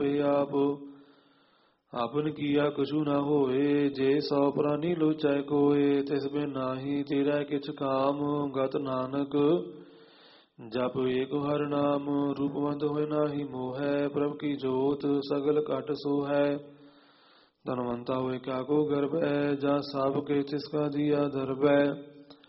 आप आपन किया कछु न होए। जे सौ प्राणी लोचै कोय तिस बिन नाही तेरा किछ काम। गत नानक जप एक हर नाम रूपवंत होय नाही मोहै। प्रभ की जोत सगल घट सोहै। धनवंता होय क्या को गर्भ है जा सब के तिसका दिया दरबै।